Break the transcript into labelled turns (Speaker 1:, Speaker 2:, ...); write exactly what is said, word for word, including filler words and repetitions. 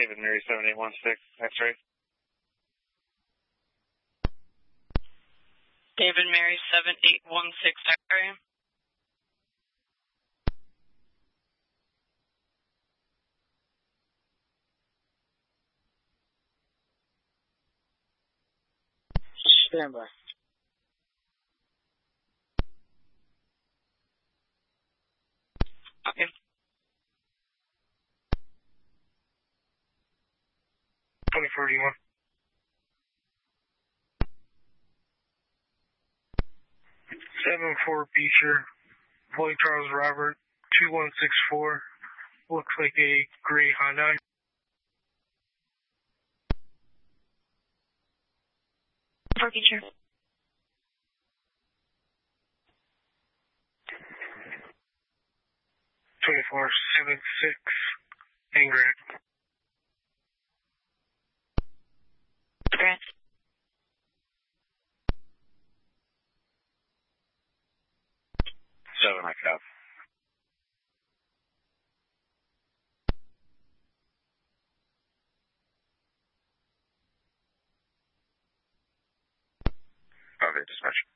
Speaker 1: David Mary seven eight one six, X-ray.
Speaker 2: David Mary seven eight one six, X-ray.
Speaker 3: Stand by.
Speaker 2: Okay.
Speaker 3: twenty-four D one. seven four Beecher, Floyd Charles Robert, two one six four. Looks like a gray Honda.
Speaker 2: For Beecher.
Speaker 3: twenty-four seven six, Angrat.
Speaker 2: Grant.
Speaker 1: Seven, I cut. Okay, dispatch.